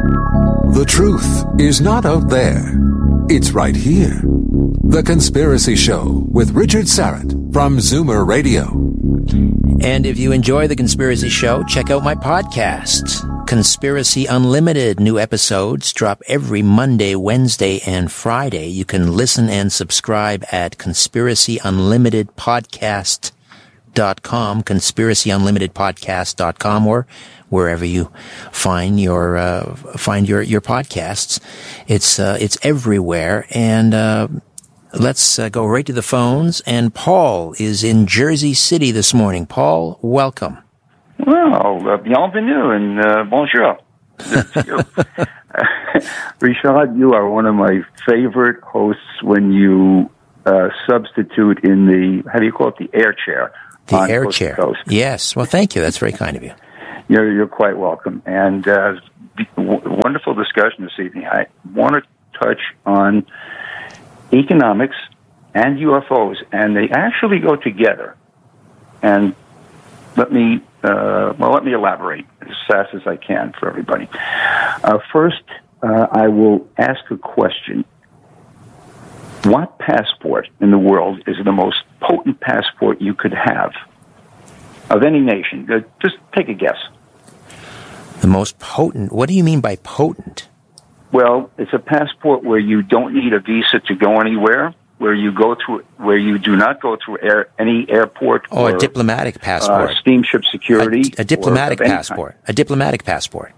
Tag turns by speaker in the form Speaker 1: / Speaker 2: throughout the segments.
Speaker 1: The truth is not out there. It's right here. The Conspiracy Show with Richard Syrett from Zoomer Radio.
Speaker 2: And if you enjoy The Conspiracy Show, check out my podcast, Conspiracy Unlimited. New episodes drop every Monday, Wednesday, and Friday. You can listen and subscribe at conspiracyunlimitedpodcast.com, conspiracyunlimitedpodcast.com, or wherever you find your podcasts. It's everywhere. And let's go right to the phones. And Paul is in Jersey City this morning. Paul, welcome.
Speaker 3: Well, bienvenue and bonjour. Richard, you are one of my favorite hosts when you substitute in the, how do you call it, the air chair.
Speaker 2: The air chair. Yes. Well, thank you. That's very kind of you.
Speaker 3: You're quite welcome. And wonderful discussion this evening. I want to touch on economics and UFOs, and they actually go together. And let me elaborate as fast as I can for everybody. First, I will ask a question. What passport in the world is the most potent passport you could have of any nation? Just take a guess.
Speaker 2: The most potent? What do you mean by potent?
Speaker 3: Well, it's a passport where you don't need a visa to go anywhere, where you do not go through any airport.
Speaker 2: Or a diplomatic passport.
Speaker 3: Steamship security.
Speaker 2: A diplomatic passport. A diplomatic passport.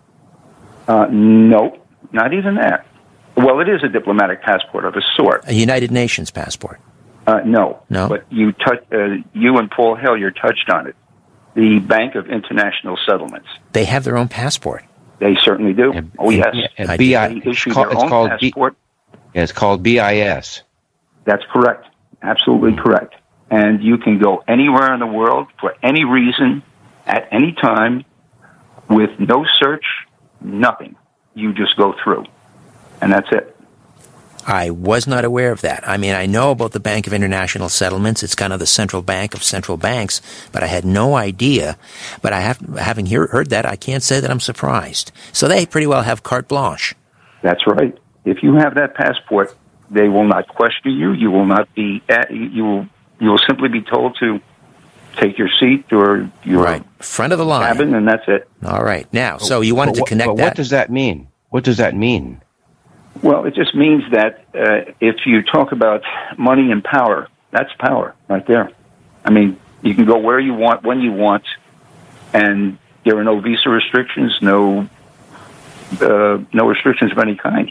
Speaker 3: No, not even that. Well, it is a diplomatic passport of a sort.
Speaker 2: A United Nations passport.
Speaker 3: No.
Speaker 2: No.
Speaker 3: But you and Paul Hellyer touched on it. The Bank of International Settlements.
Speaker 2: They have their own passport.
Speaker 3: They certainly do. Yes.
Speaker 4: They issue their own passport. It's called BIS.
Speaker 3: That's correct. Absolutely correct. And you can go anywhere in the world for any reason, at any time, with no search, nothing. You just go through. And that's it.
Speaker 2: I was not aware of that. I mean, I know about the Bank of International Settlements. It's kind of the central bank of central banks, but I had no idea. But having heard that, I can't say that I'm surprised. So they pretty well have carte blanche.
Speaker 3: That's right. If you have that passport, they will not question you. You will not be. You will simply be told to take your seat or your
Speaker 2: front of the line
Speaker 3: cabin, and that's it.
Speaker 2: All right. Now, so you wanted to connect that.
Speaker 4: What does that mean? What does that mean?
Speaker 3: Well, it just means that if you talk about money and power, that's power right there. I mean, you can go where you want, when you want, and there are no visa restrictions, no restrictions of any kind.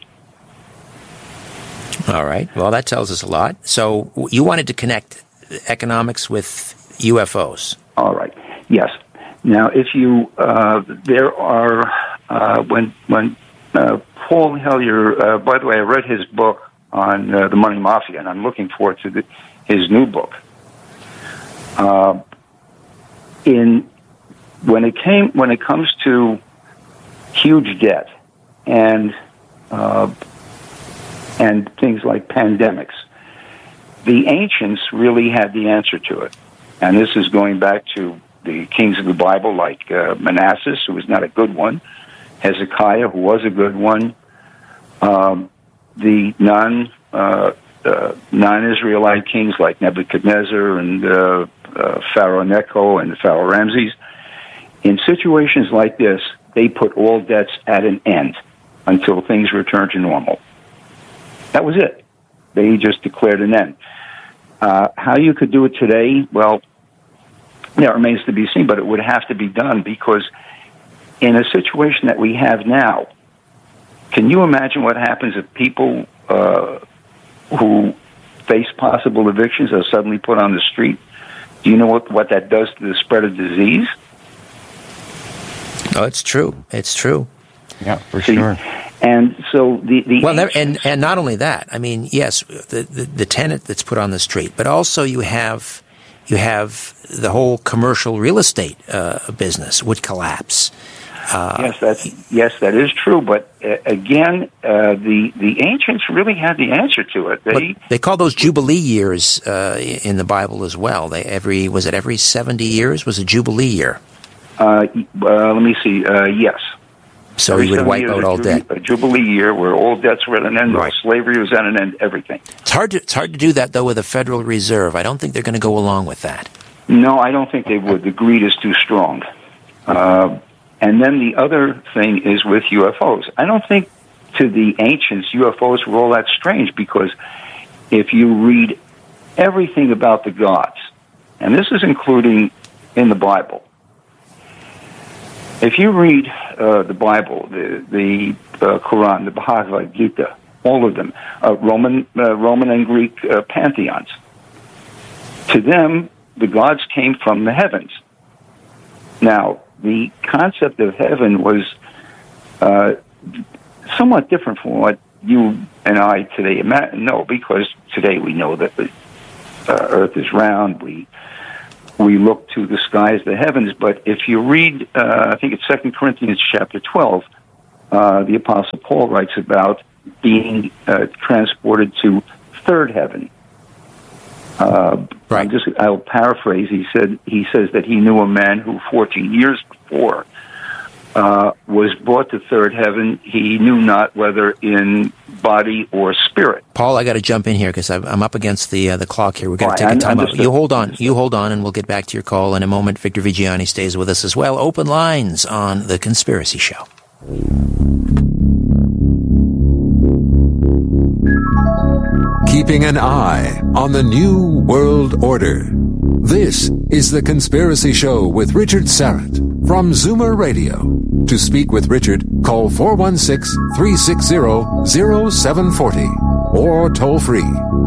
Speaker 2: All right. Well, that tells us a lot. So you wanted to connect economics with UFOs.
Speaker 3: All right. Yes. Now, if you there are when Paul Hellyer, by the way, I read his book on the Money Mafia, and I'm looking forward to his new book. When it comes to huge debt and things like pandemics, the ancients really had the answer to it, and this is going back to the kings of the Bible, like Manasseh, who was not a good one. Hezekiah, who was a good one, the non-Israelite kings like Nebuchadnezzar and Pharaoh Necho and Pharaoh Ramses. In situations like this, they put all debts at an end until things return to normal. That was it. They just declared an end. How you could do it today, well, that remains to be seen, but it would have to be done because in a situation that we have now, can you imagine what happens if people who face possible evictions are suddenly put on the street? Do you know what that does to the spread of disease?
Speaker 2: Oh, it's true. It's true.
Speaker 4: Yeah, for sure.
Speaker 3: And so
Speaker 2: and not only that. I mean, yes, the tenant that's put on the street, but also you have the whole commercial real estate business would collapse.
Speaker 3: Yes, that is true. But again, the ancients really had the answer to it.
Speaker 2: They call those Jubilee years in the Bible as well. Every 70 years was a Jubilee year.
Speaker 3: Let me see. Yes.
Speaker 2: So he would wipe out all debt.
Speaker 3: A Jubilee year where all debts were at an end,
Speaker 2: right.
Speaker 3: Slavery was at an end, everything.
Speaker 2: It's hard to do that, though, with a Federal Reserve. I don't think they're going to go along with that.
Speaker 3: No, I don't think they would. The greed is too strong. And then the other thing is with UFOs. I don't think to the ancients UFOs were all that strange, because if you read everything about the gods, and this is including in the Bible, if you read the Bible, the Quran, the Bhagavad Gita, all of them, Roman and Greek pantheons, to them, the gods came from the heavens. Now, the concept of heaven was somewhat different from what you and I today know, because today we know that the earth is round. We look to the sky as the heavens, but if you read, I think it's 2 Corinthians chapter 12, the Apostle Paul writes about being transported to third heaven.
Speaker 2: Right.
Speaker 3: I'll paraphrase. He says that he knew a man who 14 years before was brought to third heaven. He knew not whether in body or spirit.
Speaker 2: Paul, I got to jump in here because I'm up against the clock here. We're going to take a time out. You hold on, and we'll get back to your call in a moment. Victor Viggiani stays with us as well. Open lines on The Conspiracy Show.
Speaker 1: Keeping an eye on the New World Order. This is The Conspiracy Show with Richard Syrett from Zoomer Radio. To speak with Richard, call 416-360-0740 or toll free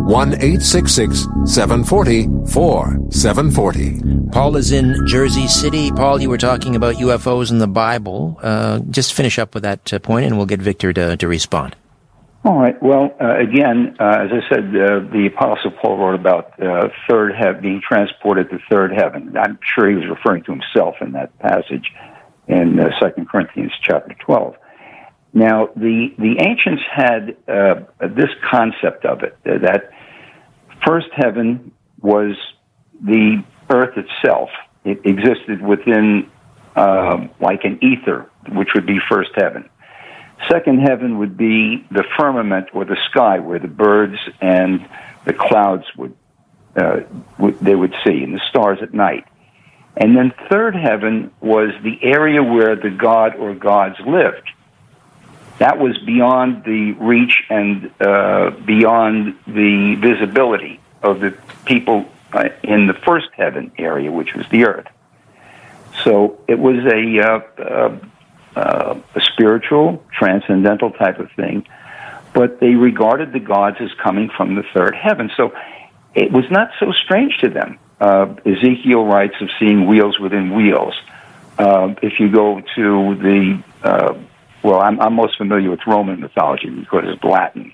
Speaker 1: 1-866-740-4740.
Speaker 2: Paul is in Jersey City. Paul, you were talking about UFOs in the Bible. Just finish up with that point, and we'll get Victor to respond.
Speaker 3: All right. Well, again, as I said, the Apostle Paul wrote about third heaven, being transported to third heaven. I'm sure he was referring to himself in that passage in 2 Corinthians chapter 12. Now, the ancients had this concept of it, that first heaven was the earth itself. It existed within like an ether, which would be first heaven. Second heaven would be the firmament or the sky, where the birds and the clouds would see, and the stars at night. And then third heaven was the area where the god or gods lived. That was beyond the reach and beyond the visibility of the people in the first heaven area, which was the earth. So it was a spiritual, transcendental type of thing, but they regarded the gods as coming from the third heaven. So it was not so strange to them. Ezekiel writes of seeing wheels within wheels. If you go to the, I'm most familiar with Roman mythology because it's Latin.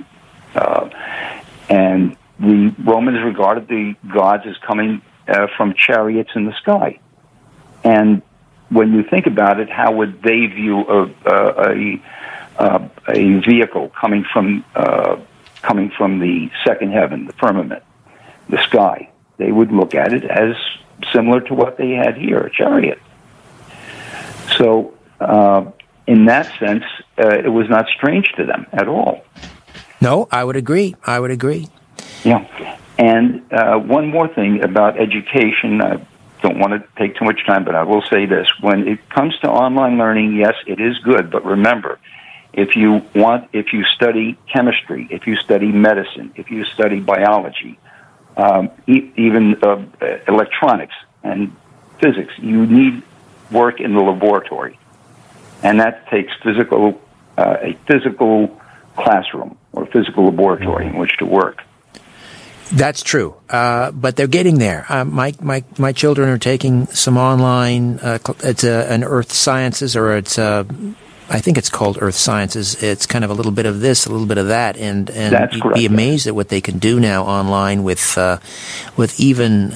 Speaker 3: And the Romans regarded the gods as coming from chariots in the sky. And when you think about it, how would they view a vehicle coming from the second heaven, the firmament, the sky? They would look at it as similar to what they had here, a chariot. So, in that sense, it was not strange to them at all.
Speaker 2: No, I would agree.
Speaker 3: Yeah. And one more thing about education. Don't want to take too much time, but I will say this. When it comes to online learning, yes, it is good, but remember, if you study chemistry, if you study medicine, if you study biology, even electronics and physics, you need work in the laboratory. And that takes a physical classroom or physical laboratory in which to work.
Speaker 2: That's true, but they're getting there. My children are taking some online. It's an Earth Sciences, or it's I think it's called Earth Sciences. It's kind of a little bit of this, a little bit of that, and you'd be amazed at what they can do now online with even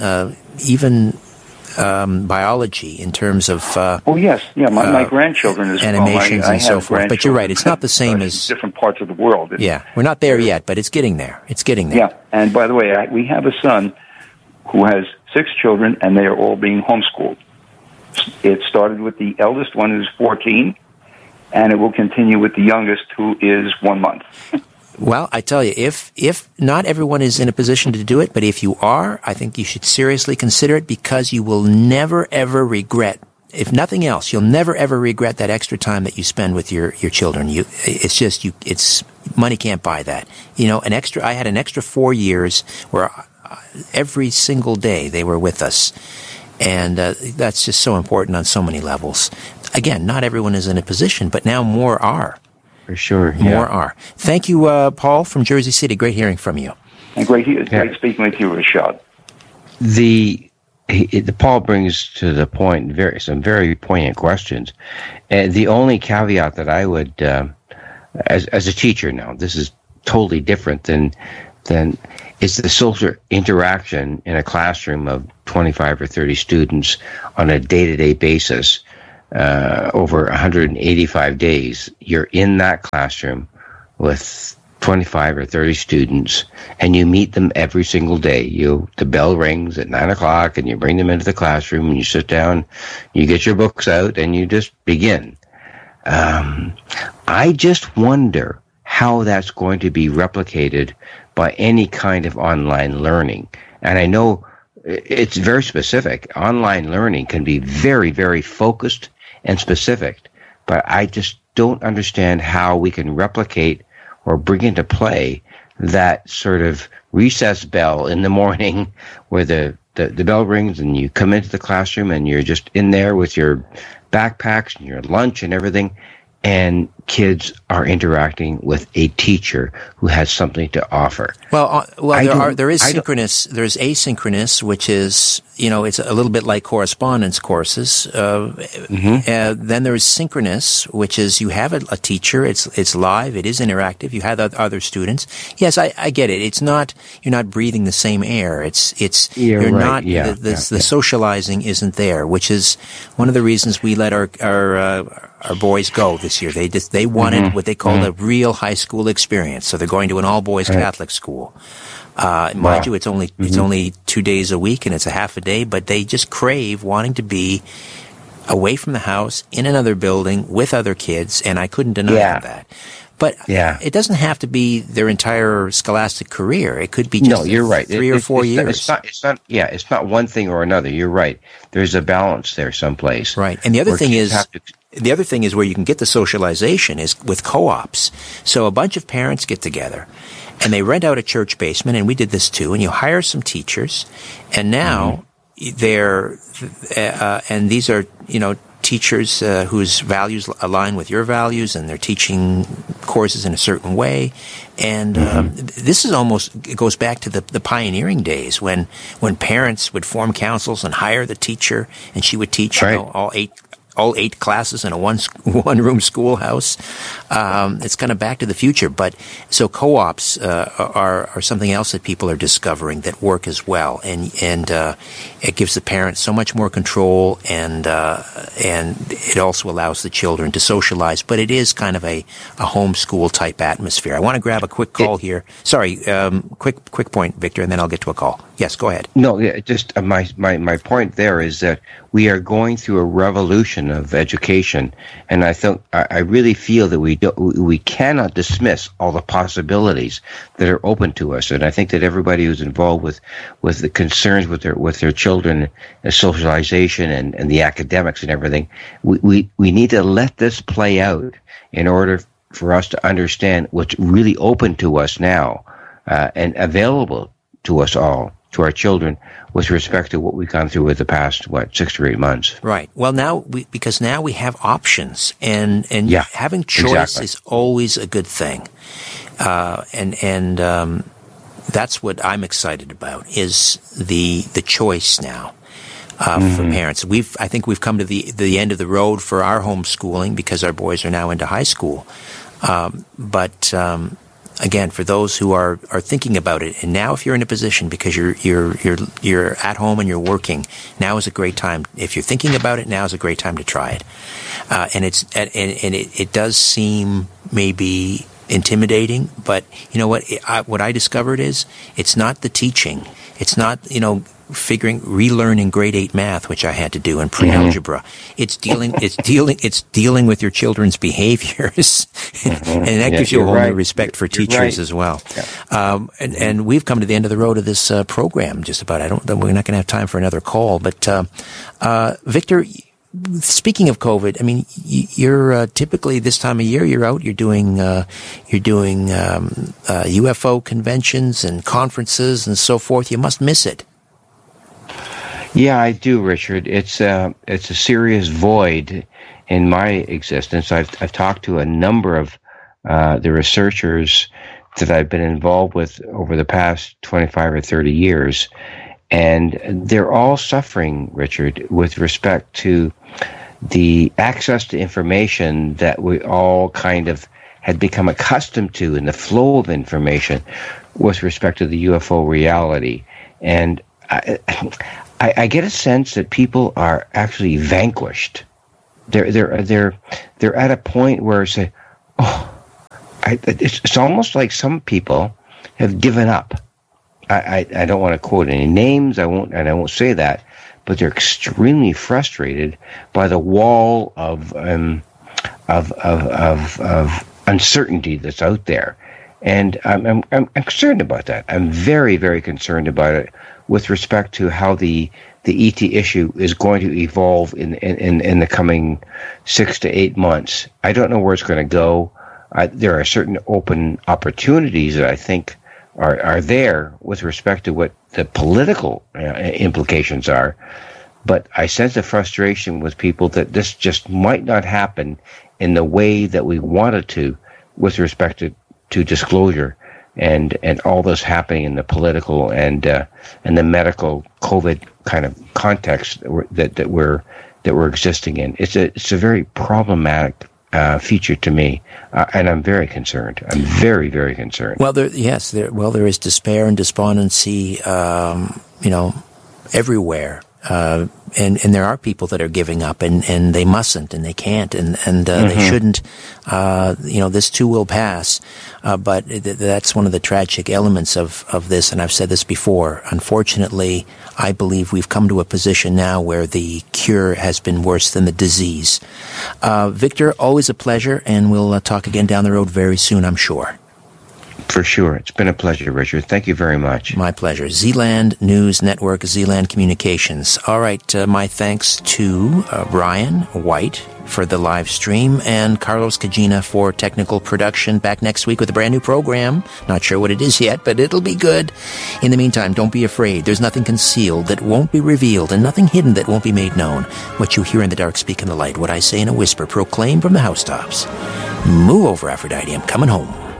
Speaker 2: biology in terms of
Speaker 3: my grandchildren as
Speaker 2: animations
Speaker 3: well.
Speaker 2: and so forth. But you're right, it's not the same as
Speaker 3: different parts of the world.
Speaker 2: We're not there yet, but it's getting there.
Speaker 3: Yeah, and by the way, we have a son who has 6 children, and they are all being homeschooled. It started with the eldest one, who's 14, and it will continue with the youngest, who is 1 month.
Speaker 2: Well, I tell you, if not everyone is in a position to do it, but if you are, I think you should seriously consider it, because you will never, ever regret. If nothing else, you'll never, ever regret that extra time that you spend with your children. It's money can't buy that. I had an extra 4 years where every single day they were with us. And that's just so important on so many levels. Again, not everyone is in a position, but now more are.
Speaker 4: For sure.
Speaker 2: More are. Thank you, Paul from Jersey City. Great hearing from you.
Speaker 3: And great speaking with you, Rashad.
Speaker 4: The Paul brings to the point some very poignant questions. And the only caveat that I would, as a teacher now, this is totally different than it's the social interaction in a classroom of 25 or 30 students on a day-to-day basis. Over 185 days, you're in that classroom with 25 or 30 students, and you meet them every single day. The bell rings at 9 o'clock, and you bring them into the classroom, and you sit down, you get your books out, and you just begin. I just wonder how that's going to be replicated by any kind of online learning. And I know it's very specific. Online learning can be very, very focused and specific, but I just don't understand how we can replicate or bring into play that sort of recess bell in the morning where the bell rings and you come into the classroom and you're just in there with your backpacks and your lunch and everything, and kids are interacting with a teacher who has something to offer.
Speaker 2: There is synchronous. There's asynchronous, which is, it's a little bit like correspondence courses. Then there is synchronous, which is you have a teacher. It's live. It is interactive. You have other students. Yes, I get it. It's not, you're not breathing the same air. The socializing isn't there, which is one of the reasons we let our boys go this year. They wanted what they called a real high school experience. So they're going to an all-boys Catholic school. Mind you, it's only 2 days a week and it's a half a day, but they just crave wanting to be away from the house, in another building, with other kids, and I couldn't deny that. But it doesn't have to be their entire scholastic career. It could be just
Speaker 4: you're right.
Speaker 2: 3 or 4 years.
Speaker 4: It's not one thing or another. You're right. There's a balance there someplace.
Speaker 2: Right. And the other thing is where you can get the socialization is with co-ops. So a bunch of parents get together and they rent out a church basement, and we did this too, and you hire some teachers, and now and these are, teachers whose values align with your values, and they're teaching courses in a certain way. And this is it goes back to the pioneering days when parents would form councils and hire the teacher, and she would teach all eight classes in a one-room schoolhouse. It's kind of back to the future. But so co-ops are something else that people are discovering that work as well, and it gives the parents so much more control, and it also allows the children to socialize. But it is kind of a homeschool type atmosphere. I want to grab a quick call here. Sorry, quick point, Victor, and then I'll get to a call. Yes, go ahead.
Speaker 4: No, just my point there is that we are going through a revolution of education, and I really feel that we cannot dismiss all the possibilities that are open to us. And I think that everybody who's involved with the concerns with their children, socialization and the academics and everything, we need to let this play out in order for us to understand what's really open to us now and available to us all, to our children, with respect to what we've gone through with the past 6 or 8 months.
Speaker 2: Right. Well, because now we have options, and having choice is always a good thing. And that's what I'm excited about, is the choice now for parents. I think we've come to the end of the road for our homeschooling because our boys are now into high school. But again, for those who are thinking about it, and now if you're in a position because you're at home and you're working, now is a great time. If you're thinking about it, now is a great time to try it. And it does seem maybe intimidating, but you know what? What I discovered is it's not the teaching. It's not relearning grade 8 math, which I had to do, and pre-algebra. It's dealing with your children's behaviors, and that gives you a whole new respect for teachers as well. Yeah. And we've come to the end of the road of this program. Just about. We're not going to have time for another call, but Victor, speaking of COVID, I mean, you're typically this time of year you're out. You're doing UFO conventions and conferences and so forth. You must miss it.
Speaker 4: Yeah, I do, Richard. It's a serious void in my existence. I've talked to a number of the researchers that I've been involved with over the past 25 or 30 years, and they're all suffering, Richard, with respect to the access to information that we all kind of had become accustomed to, in the flow of information with respect to the UFO reality. And I get a sense that people are actually vanquished. They're at a point where say, it's almost like some people have given up. I don't want to quote any names. I won't say that, but they're extremely frustrated by the wall of uncertainty that's out there, and I'm concerned about that. I'm very, very concerned about it with respect to how the ET issue is going to evolve in the coming 6 to 8 months. I don't know where it's going to go. There are certain open opportunities that I think are there with respect to what the political implications are. But I sense a frustration with people that this just might not happen in the way that we wanted to with respect to disclosure and all this happening in the political and the medical COVID kind of context that we're existing in. It's a very problematic feature to me, and I'm very concerned. I'm very, very concerned.
Speaker 2: Well, there is despair and despondency, everywhere. And there are people that are giving up, and they mustn't, and they can't, and they shouldn't. This too will pass. But that's one of the tragic elements of this, and I've said this before. Unfortunately, I believe we've come to a position now where the cure has been worse than the disease. Victor, always a pleasure, and we'll talk again down the road very soon, I'm sure.
Speaker 4: For sure. It's been a pleasure, Richard. Thank you very much.
Speaker 2: My pleasure. Zealand News Network, Zealand Communications. All right, my thanks to Brian White for the live stream and Carlos Cagina for technical production. Back next week with a brand new program. Not sure what it is yet, but it'll be good. In the meantime, don't be afraid. There's nothing concealed that won't be revealed and nothing hidden that won't be made known. What you hear in the dark, speak in the light. What I say in a whisper, proclaim from the housetops. Move over, Aphrodite. I'm coming home.